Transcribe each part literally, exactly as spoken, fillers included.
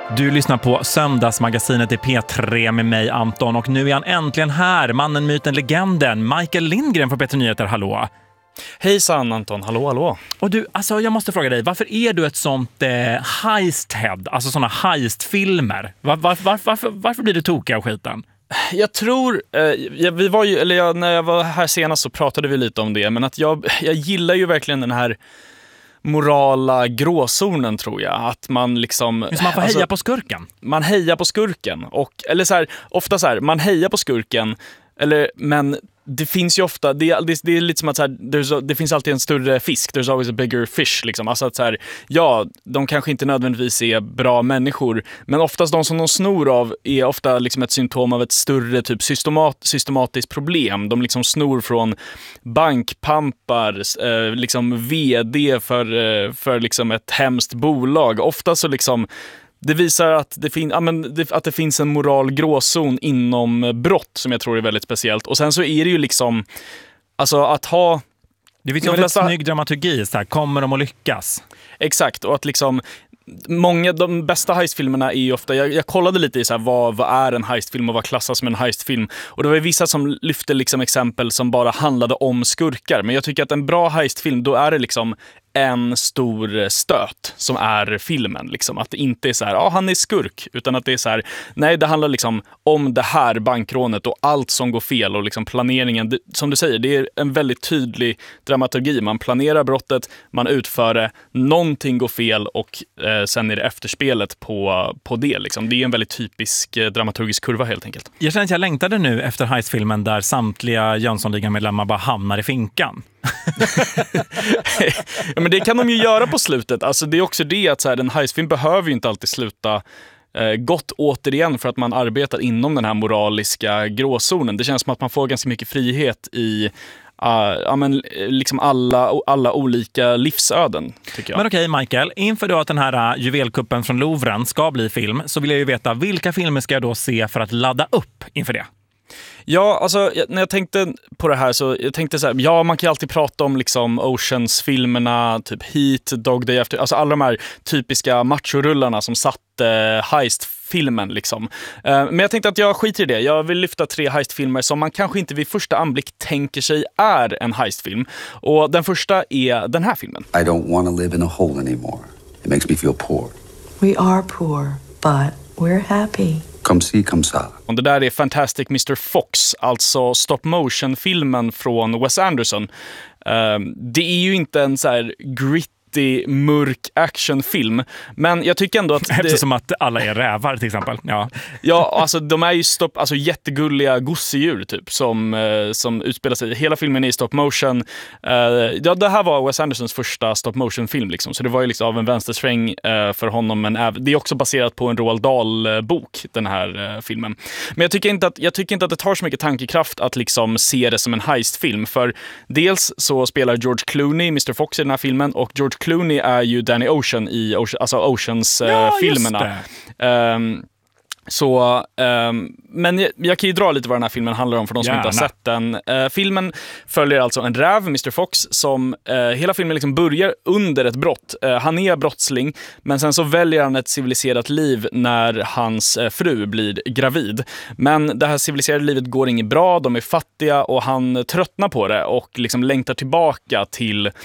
Du lyssnar på Söndagsmagasinet i P tre med mig, Anton. Och nu är han äntligen här. Mannen, myten, legenden. Michael Lindgren från P tre Nyheter. Hallå. Hejsan Anton, hallå hallå. Och du, alltså jag måste fråga dig, varför är du ett sånt eh, heist-head? Alltså såna heist-filmer. Var, var, var, varför, varför blir du tokig av skiten? Jag tror, eh, vi var ju, eller jag, när jag var här senast så pratade vi lite om det. Men att jag, jag gillar ju verkligen den här morala gråzonen, tror jag. Att man liksom... Så man får heja alltså, på skurken? Man hejar på skurken. Och, eller så här, ofta så här, man hejar på skurken, eller, men det finns ju ofta, det, det, det är lite som att så här, det finns alltid en större fisk, there's always a bigger fish liksom. Alltså att så här, ja, de kanske inte nödvändigtvis är bra människor, men oftast de som de snor av är ofta liksom ett symptom av ett större typ systemat, systematiskt problem. De liksom snor från bankpampar, eh, liksom vd för, eh, för liksom ett hemskt bolag. Ofta så liksom det visar att det, fin- ja, men det, att det finns en moral gråzon inom brott som jag tror är väldigt speciellt. Och sen så är det ju liksom, alltså att ha... Det finns ju väldigt flesta... snygg dramaturgi, så här, kommer de att lyckas? Exakt, och att liksom... Många, de bästa heistfilmerna är ju ofta, jag, jag kollade lite i så här, vad, vad är en heistfilm och vad klassas som en heistfilm, och det var ju vissa som lyfte liksom exempel som bara handlade om skurkar, men jag tycker att en bra heistfilm, då är det liksom en stor stöt som är filmen, liksom. Att det inte är så här, ja, han är skurk, utan att det är så här, nej, det handlar liksom om det här bankrånet och allt som går fel, och liksom planeringen, det, som du säger, det är en väldigt tydlig dramaturgi. Man planerar brottet, man utför det, någonting går fel, och eh, sen är det efterspelet på, på det liksom. Det är en väldigt typisk eh, dramaturgisk kurva helt enkelt. Jag känner att jag längtade nu efter heistfilmen där samtliga Jönssonligan-medlemmar bara hamnar i finkan. Ja, men det kan de ju göra på slutet. Alltså det är också det att så här, en heistfilm behöver ju inte alltid sluta eh, gott, återigen, för att man arbetar inom den här moraliska gråzonen. Det känns som att man får ganska mycket frihet i uh, ja, men, liksom alla, alla olika livsöden, tycker jag. Men okej, Michael, inför då att den här uh, juvelkuppen från Louvren ska bli film, så vill jag ju veta, vilka filmer ska jag då se för att ladda upp inför det? Ja, alltså när jag tänkte på det här så jag tänkte så här, ja, man kan ju alltid prata om liksom Oceans-filmerna, typ Heat, Dog Day After, alltså alla de här typiska machorullarna som satte heist-filmen liksom. Uh, men jag tänkte att jag skiter i det. Jag vill lyfta tre heist-filmer som man kanske inte vid första anblick tänker sig är en heist-film. Och den första är den här filmen. I don't want to live in a hole anymore. It makes me feel poor. We are poor, but we're happy. Come see, come sa. Och det där är Fantastic mister Fox, alltså stop-motion-filmen från Wes Anderson. Uh, det är ju inte en så här gritty, mörk actionfilm, men jag tycker ändå att det... Eftersom att alla är rävar till exempel. Ja, ja, alltså de är ju stop, alltså jättegulliga gosedjur typ som, eh, som utspelar sig. Hela filmen är i stop motion. Eh, ja, det här var Wes Andersons första stop motion film liksom, så det var ju liksom av en vänstersväng eh, för honom, men äv- det är också baserat på en Roald Dahl-bok, den här eh, filmen. Men jag tycker inte att jag tycker inte att det tar så mycket tankekraft att liksom se det som en heistfilm, för dels så spelar George Clooney mister Fox i den här filmen, och George Clooney är ju Danny Ocean i Ocean, alltså Oceans-filmerna. Ja, um, Så, um, men jag, jag kan ju dra lite vad den här filmen handlar om för de som Gärna. inte har sett den. Uh, filmen följer alltså en räv, mister Fox, som uh, hela filmen liksom börjar under ett brott. Uh, han är brottsling, men sen så väljer han ett civiliserat liv när hans uh, fru blir gravid. Men det här civiliserade livet går inget bra, de är fattiga, och han tröttnar på det och liksom längtar tillbaka till uh,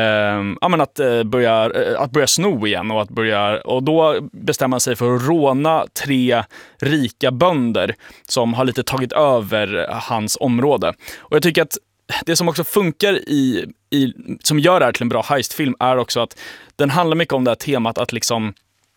ja, men att, uh, börja, uh, att börja sno igen, och, att börja, och då bestämmer han sig för att råna tre rika bönder som har lite tagit över hans område. Och jag tycker att det som också funkar i, i som gör det här till en bra heistfilm är också att den handlar mycket om det här temat att liksom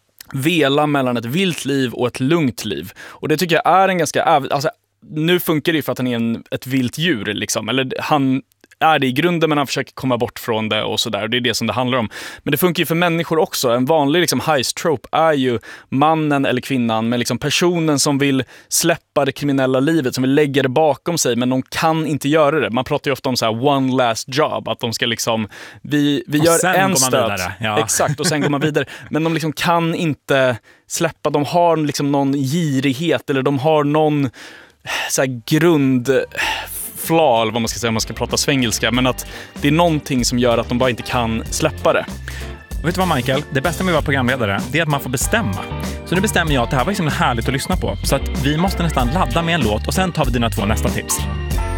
vela mellan ett vilt liv och ett lugnt liv. Och det tycker jag är en ganska... Alltså, nu funkar det ju för att han är en, ett vilt djur liksom. Eller han är det i grunden, men han försöker komma bort från det och sådär. Det är det som det handlar om. Men det funkar ju för människor också. En vanlig liksom heist-trope är ju mannen eller kvinnan, med liksom personen som vill släppa det kriminella livet, som vill lägga det bakom sig, men de kan inte göra det. Man pratar ju ofta om så här one last job, att de ska liksom vi, vi gör en stöt. Ja. Exakt, och sen går man vidare. Men de liksom kan inte släppa, de har liksom någon girighet, eller de har någon så här grund flaw, vad man ska säga om man ska prata svengelska, men att det är någonting som gör att de bara inte kan släppa det. Vet du vad, Michael? Det bästa med att vara programledare, det är att man får bestämma. Så nu bestämmer jag att det här var liksom härligt att lyssna på. Så att vi måste nästan ladda med en låt och sen tar vi dina två nästa tips.